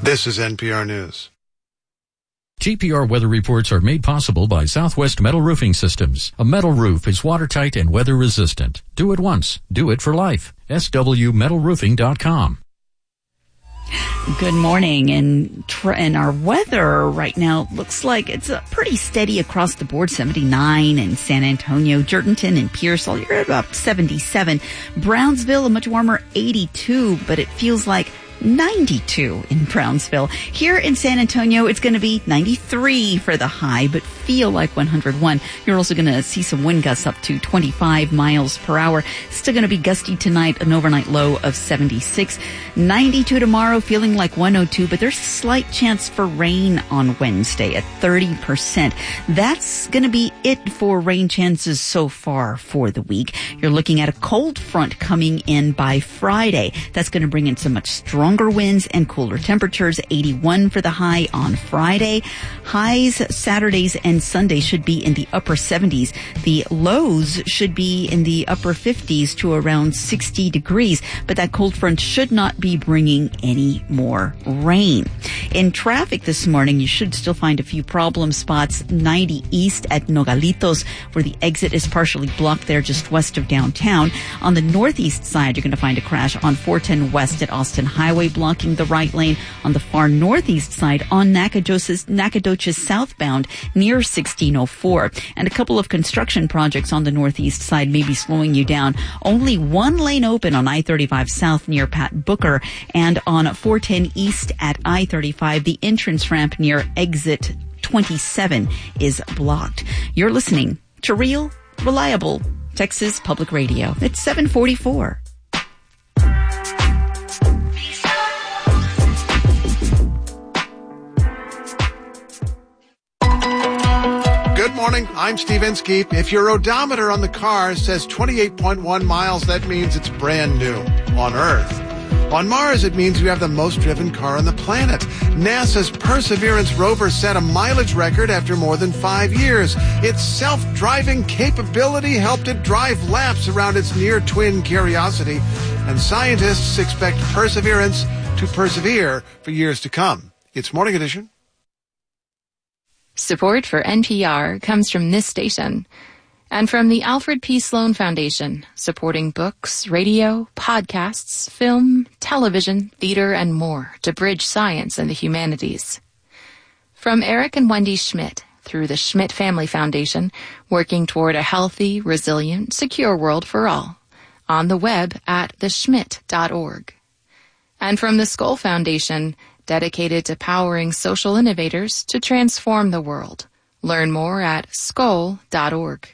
This is NPR News. GPR weather reports are made possible by Southwest Metal Roofing Systems. A metal roof is watertight and weather resistant. Do it once. Do it for life. swmetalroofing.com. Good morning, and our weather right now looks like it's pretty steady across the board. 79 in San Antonio, Jertonton and Pearsall, you're at about 77. Brownsville, a much warmer 82, but it feels like 92 in Brownsville. Here in San Antonio, it's going to be 93 for the high, but feel like 101. You're also going to see some wind gusts up to 25 miles per hour. Still going to be gusty tonight, an overnight low of 76. 92 tomorrow, feeling like 102, but there's a slight chance for rain on Wednesday at 30%. That's going to be it for rain chances so far for the week. You're looking at a cold front coming in by Friday. That's going to bring in some much stronger winds and cooler temperatures. 81 for the high on Friday. Highs Saturdays and Sundays should be in the upper 70s. The lows should be in the upper 50s to around 60 degrees, but that cold front should not be bringing any more rain. In traffic this morning, you should still find a few problem spots. 90 east at Nogalitos, where the exit is partially blocked there just west of downtown. On the northeast side, you're going to find a crash on 410 west at Austin Highway, blocking the right lane. On the far northeast side on Nacogdoches southbound near 1604. And a couple of construction projects on the northeast side may be slowing you down. Only one lane open on I-35 south near Pat Booker, and on 410 east at I-35, the entrance ramp near exit 27 is blocked. You're listening to Real, Reliable Texas Public Radio. It's 744. Good morning, I'm Steve Inskeep. If your odometer on the car says 28.1 miles, that means it's brand new on Earth. On Mars, it means you have the most driven car on the planet. NASA's Perseverance rover set a mileage record after more than 5 years. Its self-driving capability helped it drive laps around its near-twin Curiosity. And scientists expect Perseverance to persevere for years to come. It's Morning Edition. Support for NPR comes from this station and from the Alfred P. Sloan Foundation, supporting books, radio, podcasts, film, television, theater, and more to bridge science and the humanities. From Eric and Wendy Schmidt through the Schmidt Family Foundation, working toward a healthy, resilient, secure world for all. On the web at theschmidt.org. And from the Skoll Foundation, dedicated to powering social innovators to transform the world. Learn more at skoll.org.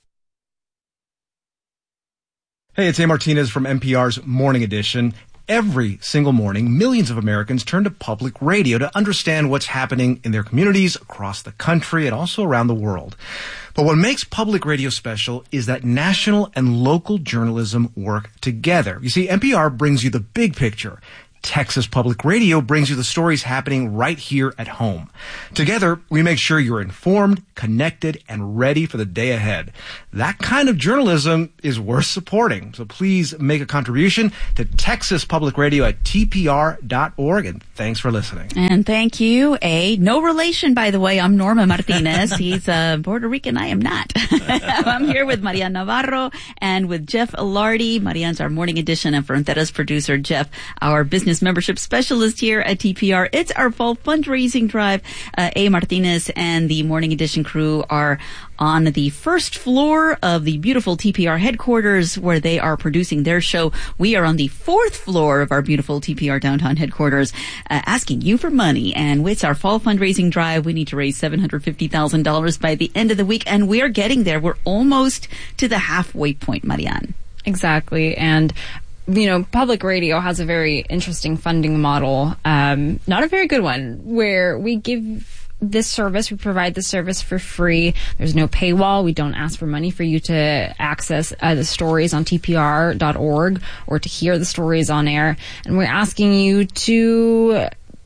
Hey, it's A. Martinez from NPR's Morning Edition. Every single morning, millions of Americans turn to public radio to understand what's happening in their communities across the country and also around the world. But what makes public radio special is that national and local journalism work together. You see, NPR brings you the big picture. Texas Public Radio brings you the stories happening right here at home. Together, we make sure you're informed, connected, and ready for the day ahead. That kind of journalism is worth supporting. So please make a contribution to Texas Public Radio at tpr.org, and thanks for listening. And thank you, no relation, by the way. I'm Norma Martinez. He's Puerto Rican. I am not. I'm here with Marian Navarro and with Jeff Ilardi. Marian's our Morning Edition and Fronteras producer. Jeff, our business membership specialist here at TPR. It's our fall fundraising drive. A. Martinez and the Morning Edition crew are on the first floor of the beautiful TPR headquarters where they are producing their show. We are on the fourth floor of our beautiful TPR downtown headquarters, asking you for money. And it's our fall fundraising drive. We need to raise $750,000 by the end of the week, and we're getting there. We're almost to the halfway point, Marianne. Exactly. And you know, public radio has a very interesting funding model, not a very good one, where we give this service, we provide the service for free. There's no paywall. We don't ask for money for you to access the stories on tpr.org or to hear the stories on air. And we're asking you to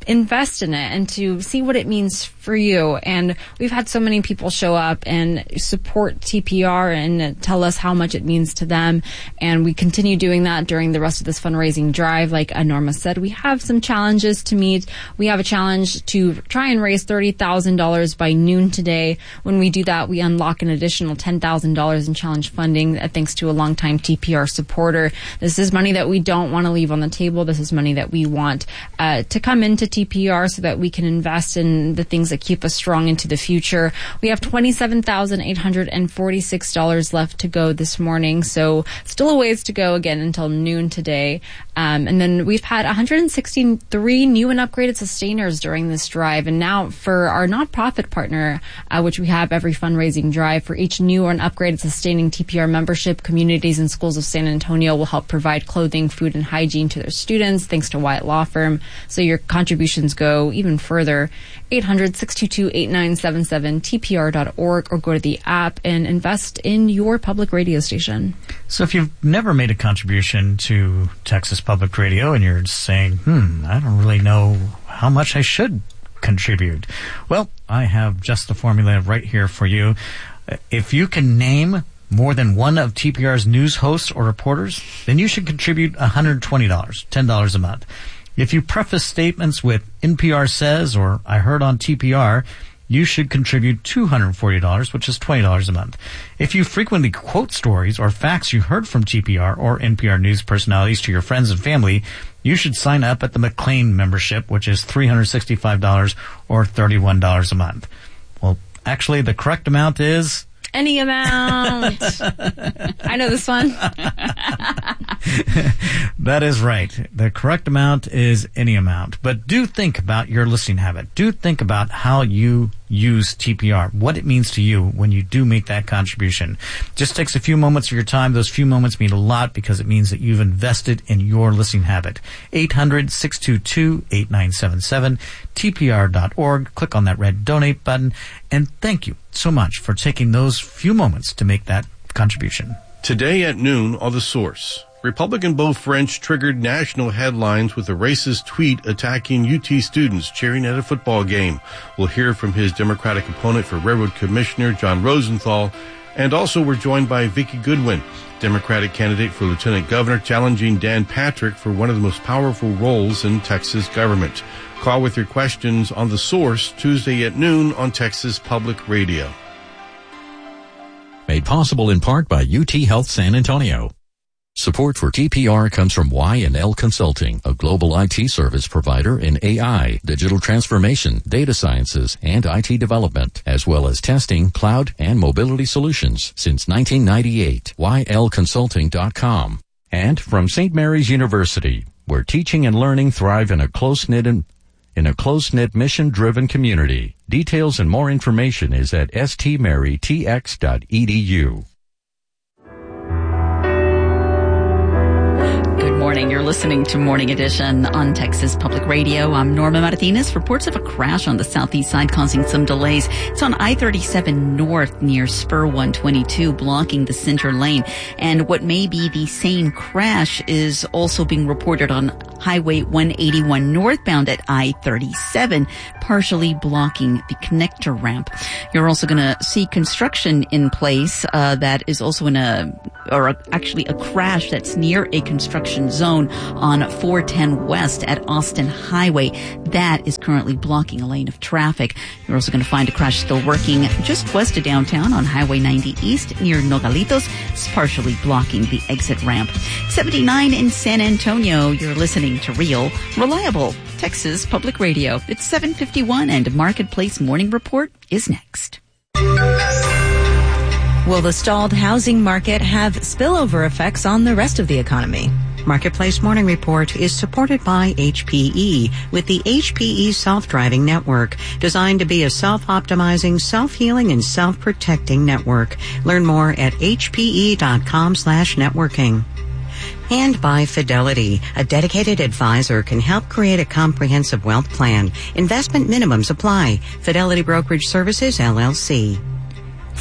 invest in it and to see what it means for you. And we've had so many people show up and support TPR and tell us how much it means to them. And we continue doing that during the rest of this fundraising drive. Like Norma said, we have some challenges to meet. We have a challenge to try and raise $30,000 by noon today. When we do that, we unlock an additional $10,000 in challenge funding, thanks to a longtime TPR supporter. This is money that we don't want to leave on the table. This is money that we want to come into TPR so that we can invest in the things that keep us strong into the future. We have $27,846 left to go this morning, so still a ways to go again until noon today. And then we've had 163 new and upgraded sustainers during this drive. And now for our nonprofit partner, which we have every fundraising drive, for each new and upgraded sustaining TPR membership, communities and schools of San Antonio will help provide clothing, food, and hygiene to their students, thanks to Wyatt Law Firm. So your contributions go even further. 800-622-8977, TPR.org, or go to the app and invest in your public radio station. So if you've never made a contribution to Texas Public Radio and you're saying, I don't really know how much I should contribute. Well, I have just the formula right here for you. If you can name more than one of TPR's news hosts or reporters, then you should contribute $120, $10 a month. If you preface statements with NPR says or I heard on TPR, you should contribute $240, which is $20 a month. If you frequently quote stories or facts you heard from TPR or NPR news personalities to your friends and family, you should sign up at the McLean membership, which is $365 or $31 a month. Well, actually, the correct amount is... Any amount. I know this one. That is right. The correct amount is any amount. But do think about your listening habit. Do think about how you use TPR, what it means to you when you do make that contribution. Just takes a few moments of your time. Those few moments mean a lot because it means that you've invested in your listening habit. 800-622-8977, TPR.org. Click on that red donate button. And thank you so much for taking those few moments to make that contribution. Today at noon on The Source, Republican Beau French triggered national headlines with a racist tweet attacking UT students cheering at a football game. We'll hear from his Democratic opponent for Railroad Commissioner, John Rosenthal. And also we're joined by Vicki Goodwin, Democratic candidate for Lieutenant Governor, challenging Dan Patrick for one of the most powerful roles in Texas government. Call with your questions on The Source Tuesday at noon on Texas Public Radio. Made possible in part by UT Health San Antonio. Support for TPR comes from Y&L Consulting, a global IT service provider in AI, digital transformation, data sciences, and IT development, as well as testing, cloud, and mobility solutions since 1998. ylconsulting.com. And from St. Mary's University, where teaching and learning thrive in a close-knit mission-driven community. Details and more information is at stmarytx.edu. Good morning. You're listening to Morning Edition on Texas Public Radio. I'm Norma Martinez. Reports of a crash on the southeast side causing some delays. It's on I-37 North near Spur 122, blocking the center lane. And what may be the same crash is also being reported on Highway 181 northbound at I-37, partially blocking the connector ramp. You're also going to see construction in place that is also actually a crash that's near a construction zone on 410 West at Austin Highway. That is currently blocking a lane of traffic. You're also going to find a crash still working just west of downtown on Highway 90 East near Nogalitos. It's partially blocking the exit ramp. 79 in San Antonio. You're listening to Real, Reliable Texas Public Radio. It's 7:51 and Marketplace Morning Report is next. Will the stalled housing market have spillover effects on the rest of the economy? Marketplace Morning Report is supported by HPE with the HPE Self-Driving Network, designed to be a self-optimizing, self-healing, and self-protecting network. Learn more at hpe.com/networking. And by Fidelity, a dedicated advisor can help create a comprehensive wealth plan. Investment minimums apply. Fidelity Brokerage Services, LLC.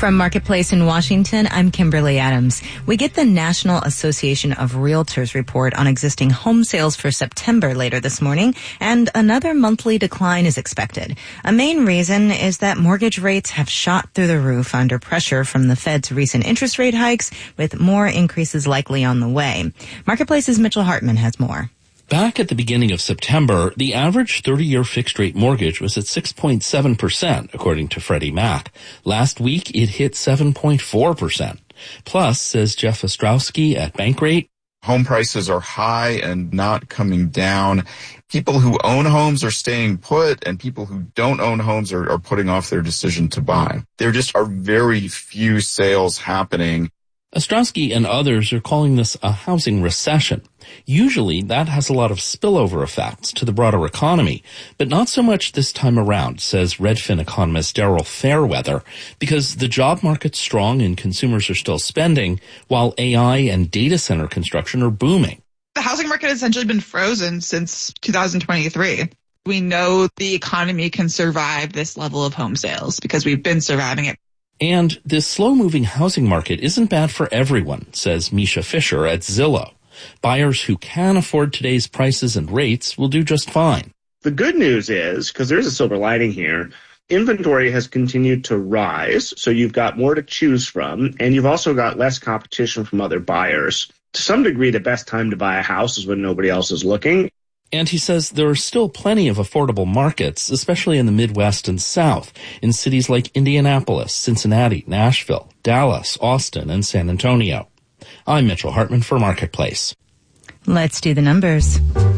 From Marketplace in Washington, I'm Kimberly Adams. We get the National Association of Realtors report on existing home sales for September later this morning, and another monthly decline is expected. A main reason is that mortgage rates have shot through the roof under pressure from the Fed's recent interest rate hikes, with more increases likely on the way. Marketplace's Mitchell Hartman has more. Back at the beginning of September, the average 30-year fixed-rate mortgage was at 6.7%, according to Freddie Mac. Last week, it hit 7.4%. Plus, says Jeff Ostrowski at Bankrate, home prices are high and not coming down. People who own homes are staying put, and people who don't own homes are putting off their decision to buy. There just are very few sales happening. Ostrowski and others are calling this a housing recession. Usually that has a lot of spillover effects to the broader economy, but not so much this time around, says Redfin economist Daryl Fairweather, because the job market's strong and consumers are still spending, while AI and data center construction are booming. The housing market has essentially been frozen since 2023. We know the economy can survive this level of home sales because we've been surviving it. And this slow-moving housing market isn't bad for everyone, says Misha Fisher at Zillow. Buyers who can afford today's prices and rates will do just fine. The good news is, because there's a silver lining here, inventory has continued to rise, so you've got more to choose from, and you've also got less competition from other buyers. To some degree, the best time to buy a house is when nobody else is looking. And he says there are still plenty of affordable markets, especially in the Midwest and South, in cities like Indianapolis, Cincinnati, Nashville, Dallas, Austin, and San Antonio. I'm Mitchell Hartman for Marketplace. Let's do the numbers.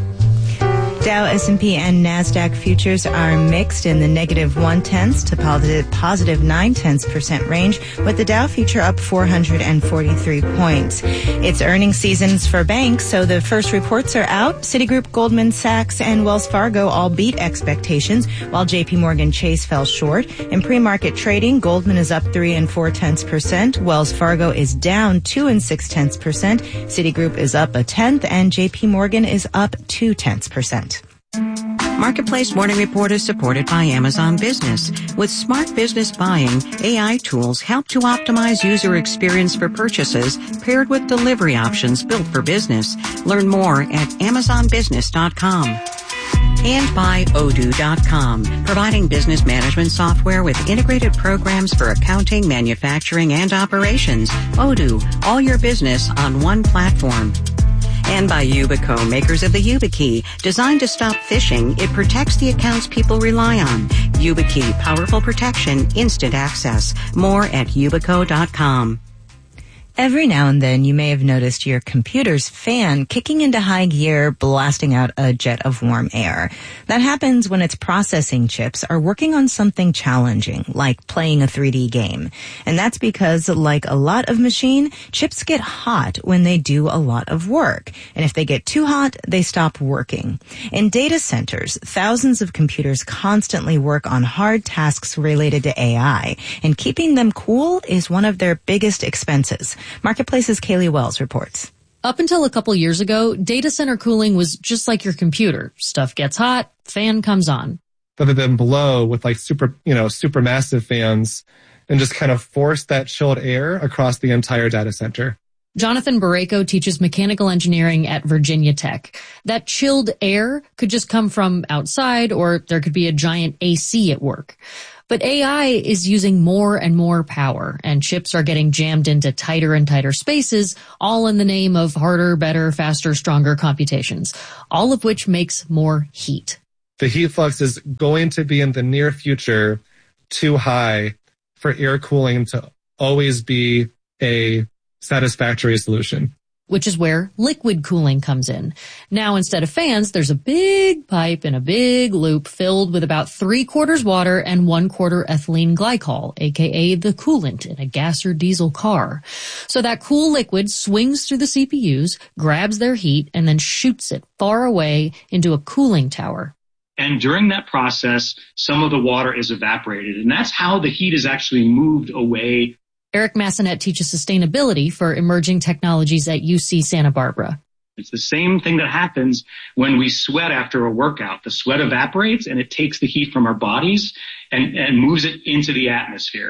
Dow, S&P, and NASDAQ futures are mixed in the negative 0.1 to positive 0.9% range, with the Dow future up 443 points. It's earnings seasons for banks, so the first reports are out. Citigroup, Goldman Sachs, and Wells Fargo all beat expectations, while JP Morgan Chase fell short. In pre-market trading, Goldman is up 3 0.4%, Wells Fargo is down 2 0.6%, Citigroup is up 0.1%, and JP Morgan is up 0.2%. Marketplace Morning Report is supported by Amazon Business. With smart business buying, AI tools help to optimize user experience for purchases paired with delivery options built for business. Learn more at AmazonBusiness.com. And by Odoo.com, providing business management software with integrated programs for accounting, manufacturing, and operations. Odoo, all your business on one platform. And by Yubico, makers of the YubiKey. Designed to stop phishing, it protects the accounts people rely on. YubiKey, powerful protection, instant access. More at Yubico.com. Every now and then you may have noticed your computer's fan kicking into high gear, blasting out a jet of warm air. That happens when its processing chips are working on something challenging, like playing a 3D game. And that's because, like a lot of machine, chips get hot when they do a lot of work. And if they get too hot, they stop working. In data centers, thousands of computers constantly work on hard tasks related to AI, and keeping them cool is one of their biggest expenses. Marketplace's Kaylee Wells reports. Up until a couple years ago, data center cooling was just like your computer. Stuff gets hot, fan comes on. Rather than blow with like super massive fans and just kind of force that chilled air across the entire data center. Jonathan Barreco teaches mechanical engineering at Virginia Tech. That chilled air could just come from outside, or there could be a giant AC at work. But AI is using more and more power, and chips are getting jammed into tighter and tighter spaces, all in the name of harder, better, faster, stronger computations, all of which makes more heat. The heat flux is going to be in the near future too high for air cooling to always be a satisfactory solution. Which is where liquid cooling comes in. Now, instead of fans, there's a big pipe in a big loop filled with about 3/4 water and 1/4 ethylene glycol, aka the coolant in a gas or diesel car. So that cool liquid swings through the CPUs, grabs their heat, and then shoots it far away into a cooling tower. And during that process, some of the water is evaporated, and that's how the heat is actually moved away. Eric Massenet teaches sustainability for emerging technologies at UC Santa Barbara. It's the same thing that happens when we sweat after a workout. The sweat evaporates and it takes the heat from our bodies and moves it into the atmosphere.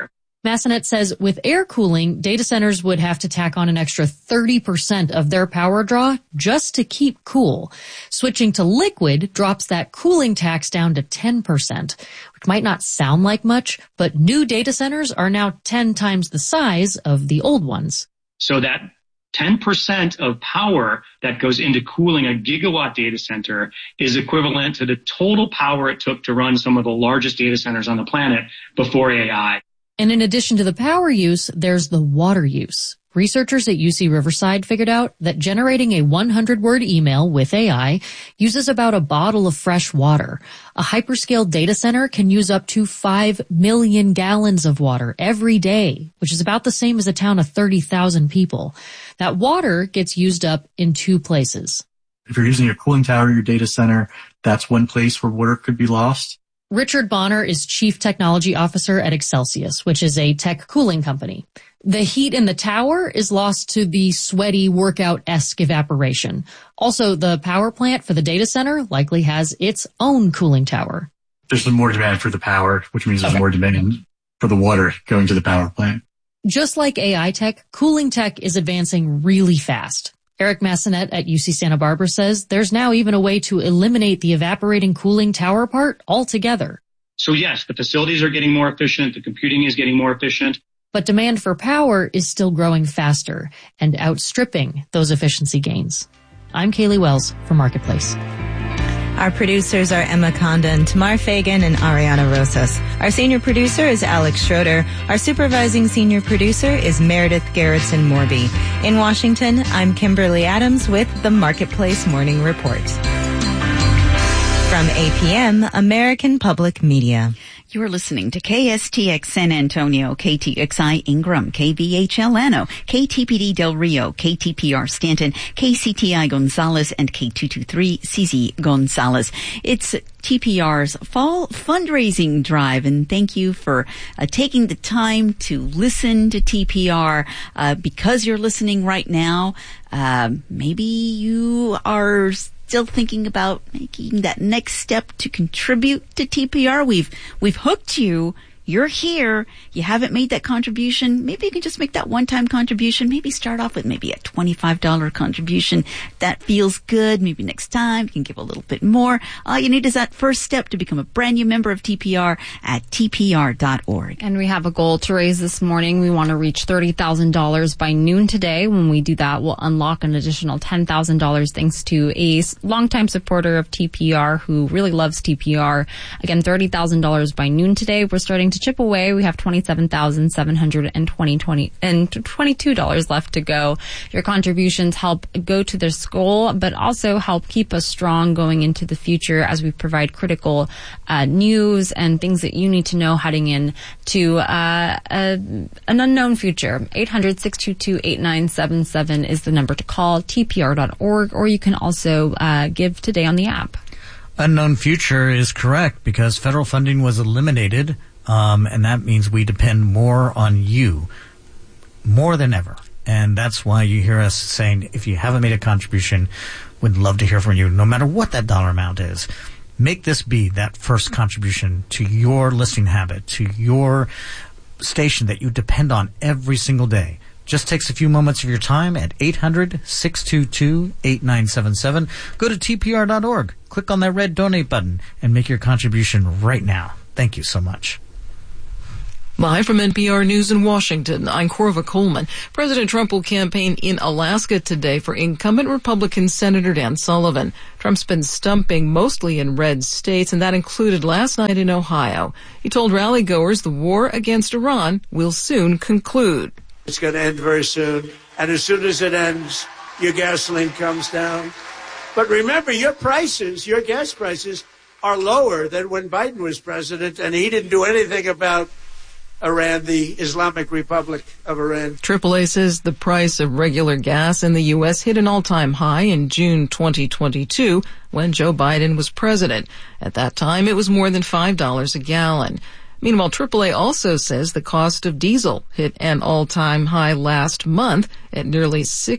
Massenet says with air cooling, data centers would have to tack on an extra 30% of their power draw just to keep cool. Switching to liquid drops that cooling tax down to 10%, which might not sound like much, but new data centers are now 10 times the size of the old ones. So that 10% of power that goes into cooling a gigawatt data center is equivalent to the total power it took to run some of the largest data centers on the planet before AI. And in addition to the power use, there's the water use. Researchers at UC Riverside figured out that generating a 100-word email with AI uses about a bottle of fresh water. A hyperscale data center can use up to 5 million gallons of water every day, which is about the same as a town of 30,000 people. That water gets used up in two places. If you're using your cooling tower, your data center, that's one place where water could be lost. Richard Bonner is Chief Technology Officer at Excelsius, which is a tech cooling company. The heat in the tower is lost to the sweaty workout-esque evaporation. Also, the power plant for the data center likely has its own cooling tower. There's more demand for the power, which means there's more demand for the water going to the power plant. Just like AI tech, cooling tech is advancing really fast. Eric Massenet at UC Santa Barbara says there's now even a way to eliminate the evaporating cooling tower part altogether. So yes, the facilities are getting more efficient, the computing is getting more efficient. But demand for power is still growing faster and outstripping those efficiency gains. I'm Kaylee Wells for Marketplace. Our producers are Emma Condon, Tamar Fagan, and Ariana Rosas. Our senior producer is Alex Schroeder. Our supervising senior producer is Meredith Garrettson Morby. In Washington, I'm Kimberly Adams with the Marketplace Morning Report. From APM, American Public Media. You're listening to KSTX San Antonio, KTXI Ingram, KVHL Llano, KTPD Del Rio, KTPR Stanton, KCTI Gonzales, and K223 CZ Gonzales. It's TPR's fall fundraising drive, and thank you for taking the time to listen to TPR. Because you're listening right now, maybe you are still thinking about making that next step to contribute to TPR. We've hooked you. You're here. You haven't made that contribution. Maybe you can just make that one-time contribution. Maybe start off with maybe a $25 contribution. That feels good. Maybe next time you can give a little bit more. All you need is that first step to become a brand new member of TPR at tpr.org. And we have a goal to raise this morning. We want to reach $30,000 by noon today. When we do that, we'll unlock an additional $10,000 thanks to a longtime supporter of TPR who really loves TPR. Again, $30,000 by noon today. We're starting to chip away. We have $27,722 left to go. Your contributions help go to this goal, but also help keep us strong going into the future as we provide critical news and things that you need to know heading in to an unknown future. 800-622-8977 is the number to call, tpr.org, or you can also give today on the app. Unknown future is correct because federal funding was eliminated. And that means we depend more on you, more than ever. And that's why you hear us saying, if you haven't made a contribution, we'd love to hear from you, no matter what that dollar amount is. Make this be that first contribution to your listening habit, to your station that you depend on every single day. Just takes a few moments of your time at 800-622-8977. Go to tpr.org, click on that red donate button, and make your contribution right now. Thank you so much. Live from NPR News in Washington, I'm Corva Coleman. President Trump will campaign in Alaska today for incumbent Republican Senator Dan Sullivan. Trump's been stumping mostly in red states, and that included last night in Ohio. He told rally-goers the war against Iran will soon conclude. It's going to end very soon, and as soon as it ends, your gasoline comes down. But remember, your gas prices, are lower than when Biden was president, and he didn't do anything about Iran, the Islamic Republic of Iran. AAA says the price of regular gas in the U.S. hit an all-time high in June 2022 when Joe Biden was president. At that time, it was more than $5 a gallon. Meanwhile, AAA also says the cost of diesel hit an all-time high last month at nearly $6